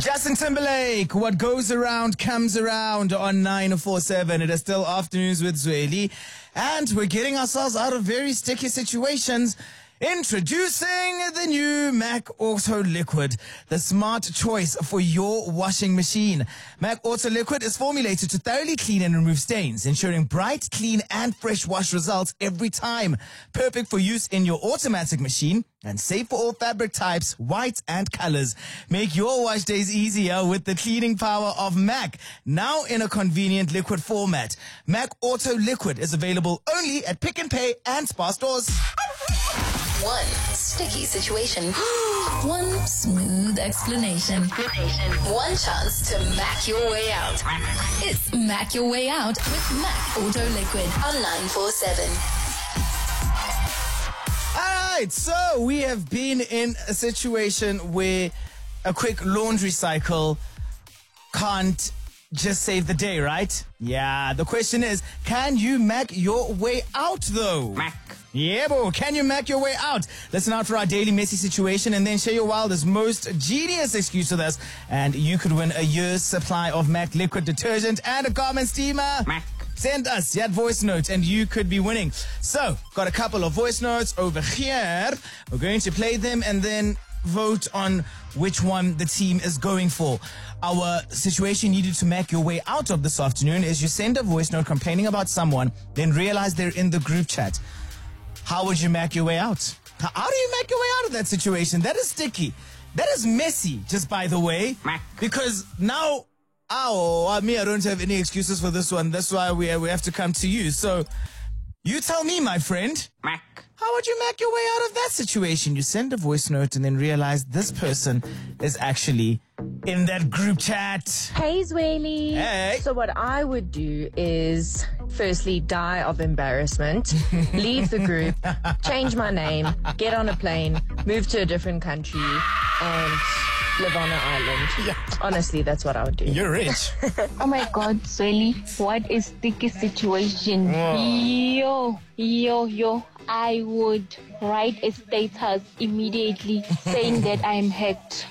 Justin Timberlake, what goes around comes around on 947. It is still Afternoons with Zweli, and we're getting ourselves out of very sticky situations. Introducing the new Mac Auto Liquid, the smart choice for your washing machine. Mac Auto Liquid is formulated to thoroughly clean and remove stains, ensuring bright, clean, and fresh wash results every time. Perfect for use in your automatic machine and safe for all fabric types, whites, and colors. Make your wash days easier with the cleaning power of Mac, now in a convenient liquid format. Mac Auto Liquid is available only at Pick n Pay and Spar stores. One sticky situation. One smooth explanation. One chance to Mac your way out. It's Mac Your Way Out with Mac Auto Liquid on 947. All right, so we have been in a situation where a quick laundry cycle can't just save the day, right? Yeah, the question is, can you Mac your way out though? Mac. Yeah, bro. Can you Mac your way out? Listen out for our daily messy situation and then share your wildest, most genius excuse with us. And you could win a year's supply of Mac liquid detergent and a garment steamer. Mac. Send us that voice note and you could be winning. So, got a couple of voice notes over here. We're going to play them and then vote on which one the team is going for. Our situation needed to Mac your way out of this afternoon is you send a voice note complaining about someone, then realize they're in the group chat. How would you Mac your way out? How do you Mac your way out of that situation? That is sticky. That is messy, just by the way. Mac. Because now, I don't have any excuses for this one. That's why we have to come to you. So, you tell me, my friend. Mac. How would you Mac your way out of that situation? You send a voice note and then realize this person is actually in that group chat. Hey, Zweli. Hey. So what I would do is firstly die of embarrassment, leave the group, change my name, get on a plane, move to a different country, and live on an island. Yeah. Honestly, that's what I would do. You're rich. Oh my God, Zweli, what a sticky situation. Oh. Yo. I would write a status immediately saying that I am hacked.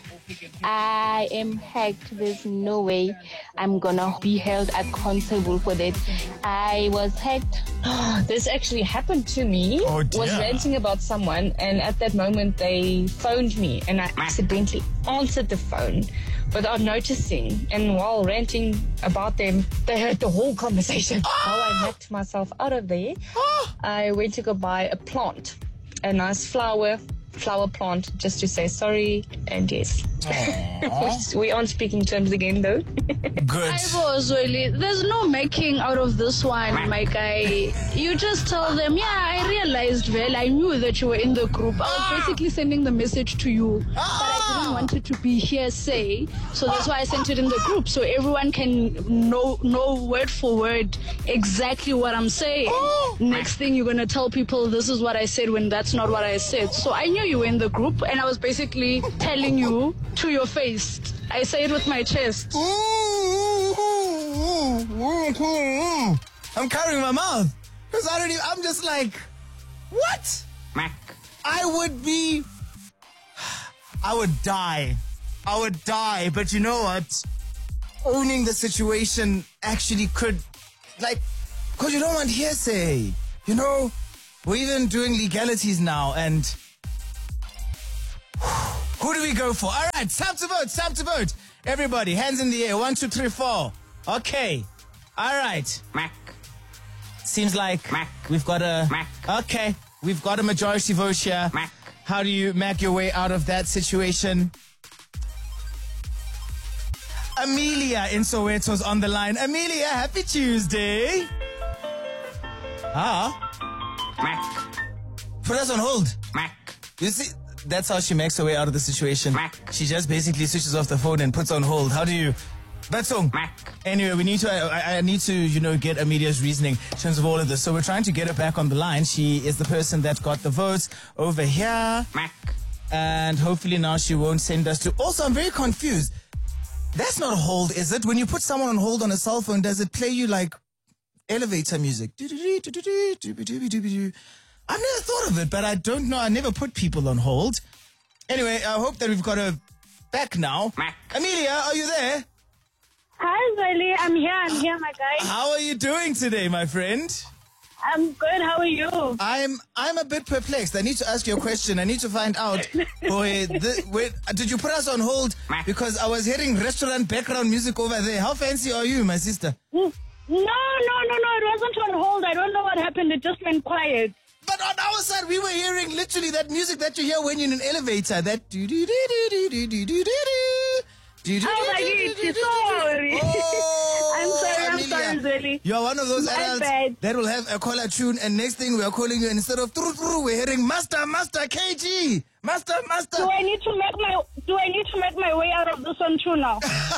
I am hacked. There's no way I'm gonna be held accountable for that. I was hacked. This actually happened to me. Oh, dear. Was ranting about someone, and at that moment they phoned me, and I accidentally answered the phone without noticing. And while ranting about them, they heard the whole conversation. How I knocked myself out of there, I went to go buy a plant, a nice flower plant, just to say sorry. And yes, we aren't speaking terms again though. Good. Zweli, there's no making out of this one, my guy. You just tell them, yeah, I realized, well, I knew that you were in the group. I was basically sending the message to you, but I didn't want it to be hearsay, so that's why I sent it in the group, so everyone can know word for word exactly what I'm saying. Next thing you're gonna tell people this is what I said when that's not what I said. So I knew you were in the group, and I was basically telling you to your face. I say it with my chest. I'm covering my mouth because I'm just like, what? Mac. I would die, but you know what? Owning the situation actually could, because you don't want hearsay. You know, we're even doing legalities now, and who do we go for? All right, time to vote. Everybody, hands in the air. 1, 2, 3, 4. Okay. All right. Mac. Seems like Mac. we've got a... Mac. Okay. We've got a majority vote here. Mac. How do you Mac your way out of that situation? Amelia in Soweto's on the line. Amelia, happy Tuesday. Mac. Put us on hold. Mac. You see, that's how she makes her way out of the situation. Mac. She just basically switches off the phone and puts on hold. How do you... Batsong. Mac. Anyway, we need to. I need to, get Amelia's reasoning in terms of all of this. So we're trying to get her back on the line. She is the person that got the votes over here, Mac. and hopefully now she won't send us to. Also, I'm very confused. That's not hold, is it? When you put someone on hold on a cell phone, does it play you like elevator music? I've never thought of it, but I don't know. I never put people on hold. Anyway, I hope that we've got a back now. Amelia, are you there? Hi, Zweli. I'm here, my guy. How are you doing today, my friend? I'm good. How are you? I'm a bit perplexed. I need to ask you a question. I need to find out. Boy, did you put us on hold? Because I was hearing restaurant background music over there. How fancy are you, my sister? No. It wasn't on hold. I don't know what happened. It just went quiet. But on our side, we were hearing literally that music that you hear when you're in an elevator. That Oh my God, sorry. I'm sorry, Zweli. You're one of those My adults bad. that will have a caller tune, and next thing we are calling you, and instead of we're hearing Master KG. Master. Do I need to make my way out of this one too now?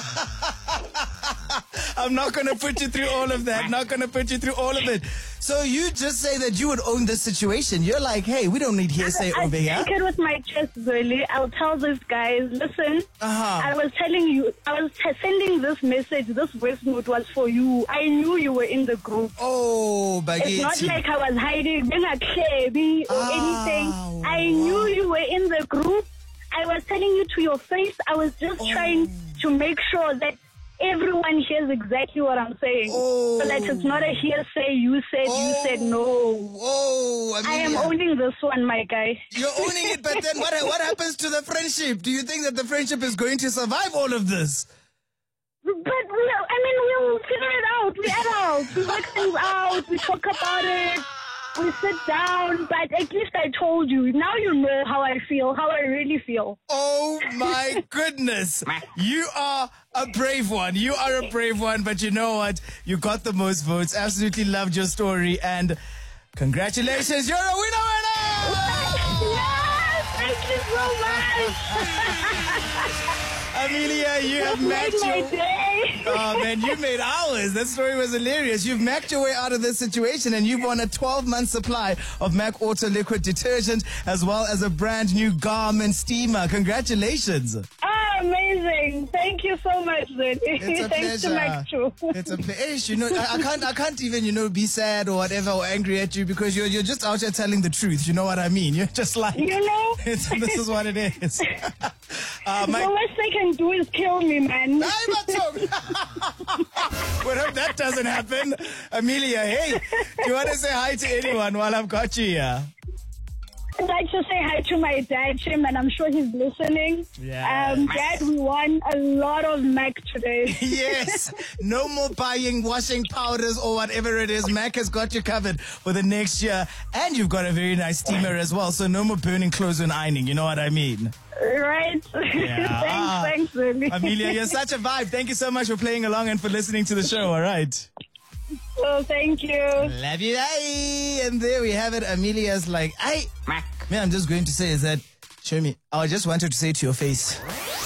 I'm not going to put you through all of that. Not going to put you through all of it. So you just say that you would own this situation. You're like, hey, we don't need hearsay over here. I take it with my chest, Zweli. I'll tell these guys, listen, I was telling you, I was sending this message, this voice note was for you. I knew you were in the group. Oh, It's not like I was hiding, being a baby or anything. I knew you were in the group. I was telling you to your face. I was just trying to make sure that everyone hears exactly what I'm saying. So that it's not a hearsay, you said no. I am owning this one, my guy. You're owning it, but then what happens to the friendship? Do you think that the friendship is going to survive all of this? But, we'll figure it out. We adults. We work things out. We talk about it. We sit down. But at least I told you. Now you know how I feel, how I really feel. Oh, my goodness. You are a brave one. You are a brave one. But you know what? You got the most votes. Absolutely loved your story. And congratulations. You're a winner. Yes! Thank you so much. Amelia, you have matched my your... day. Oh, man, you made ours. That story was hilarious. You've macked your way out of this situation, and you've won a 12-month supply of Mac Auto Liquid Detergent, as well as a brand new Garmin steamer. Congratulations. Oh, amazing. Thank you so much, Zweli. It's a Thanks pleasure. to Mac too. It's a pleasure. You know, I can't even, be sad or whatever or angry at you because you're just out here telling the truth. You know what I mean? You're just like... You know? This is what it is. The worst they can do is kill me, man. Well, hope that doesn't happen. Amelia, hey, do you want to say hi to anyone while I've got you here? I'd like to say hi to my dad, Tim, and I'm sure he's listening. Yeah. Dad, we won a lot of Mac today. Yes. No more buying washing powders or whatever it is. Mac has got you covered for the next year. And you've got a very nice steamer as well. So no more burning clothes and ironing. You know what I mean? Right. Yeah. Thanks, really. Amelia, you're such a vibe. Thank you so much for playing along and for listening to the show. All right. Oh, thank you. Love you. Bye. And there we have it. Amelia's like, I'm just going to say is that, show me. I just wanted to say to your face.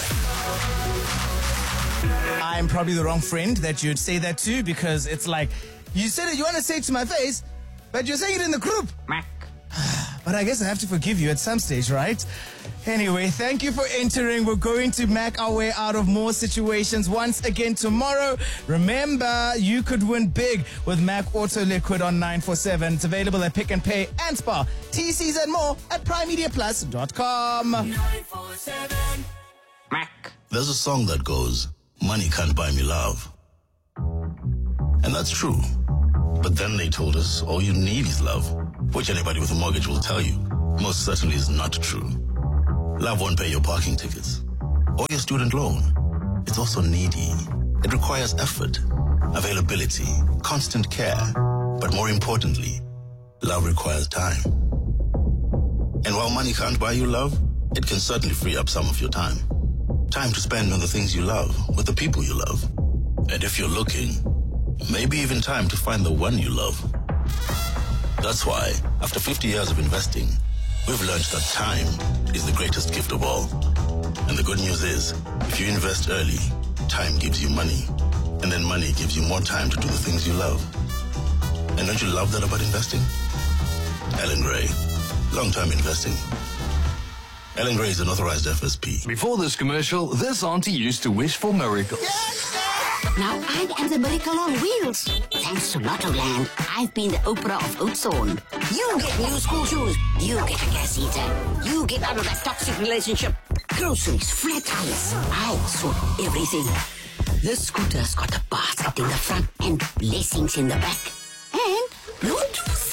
I'm probably the wrong friend that you'd say that to because it's like, you said it, you want to say it to my face, but you're saying it in the group. But I guess I have to forgive you at some stage, right? Anyway, thank you for entering. We're going to Mac our way out of more situations once again tomorrow. Remember, you could win big with Mac Auto Liquid on 947. It's available at Pick and Pay and Spar. TCs and more at primemediaplus.com. 947 Mac. There's a song that goes, money can't buy me love. And that's true. But then they told us all you need is love, which anybody with a mortgage will tell you most certainly is not true. Love won't pay your parking tickets or your student loan. It's also needy. It requires effort, availability, constant care. But more importantly, love requires time. And while money can't buy you love, it can certainly free up some of your time. Time to spend on the things you love with the people you love. And if you're looking, maybe even time to find the one you love. That's why, after 50 years of investing, we've learned that time is the greatest gift of all. And the good news is, if you invest early, time gives you money. And then money gives you more time to do the things you love. And don't you love that about investing? Ellen Gray, long-term investing. Ellen Gray is an authorized FSP. Before this commercial, this auntie used to wish for miracles. Now I am the miracle on wheels. Thanks to Lottoland, I've been the Oprah of Oudtshoorn. You get new school shoes. You get a gas heater. You get out of that toxic relationship. groceries, flat tires. I sort everything. This scooter's got a basket in the front and blessings in the back. And Bluetooth.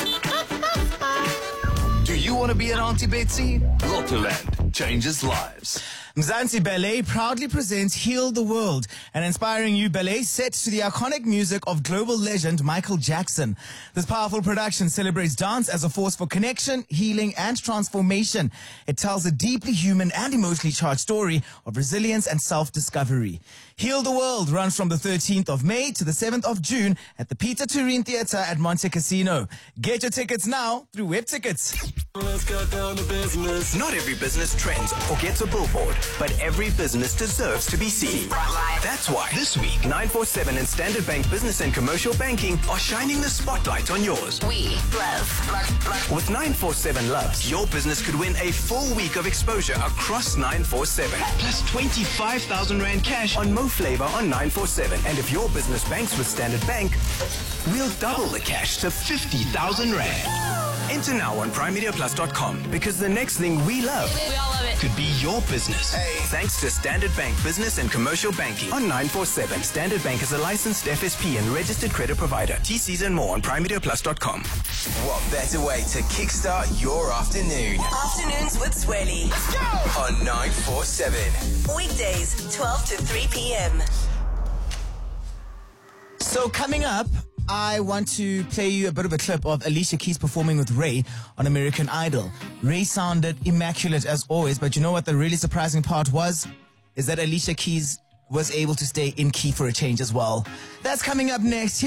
Do you want to be an Auntie Betsy? Lottoland changes lives. Mzansi Ballet proudly presents Heal the World, an inspiring new ballet set to the iconic music of global legend Michael Jackson. This powerful production celebrates dance as a force for connection, healing, and transformation. It tells a deeply human and emotionally charged story of resilience and self-discovery. Heal the World runs from the 13th of May to the 7th of June at the Peter Turin Theatre at Monte Casino. Get your tickets now through Web Tickets. Let's go down to business. Not every business trends or gets a billboard, but every business deserves to be seen. That's why this week 947 and Standard Bank Business and Commercial Banking are shining the spotlight on yours. We love. With 947 Loves, your business could win a full week of exposure across 947, plus 25,000 Rand cash on Mo Flavor on 947. And if your business banks with Standard Bank, we'll double the cash to 50,000 Rand. Enter now on primemediaplus.com, because the next thing we love could be your business. Thanks to Standard Bank Business and Commercial Banking on 947. Standard Bank is a licensed FSP and registered credit provider. TCs and more on primemediaplus.com. What better way to kickstart your afternoon? Afternoons with Swelly. Let's go! On 947. Weekdays, 12 to 3 p.m. So coming up, I want to play you a bit of a clip of Alicia Keys performing with Ray on American Idol. Ray sounded immaculate as always, but you know what the really surprising part was? Is that Alicia Keys was able to stay in key for a change as well. That's coming up next.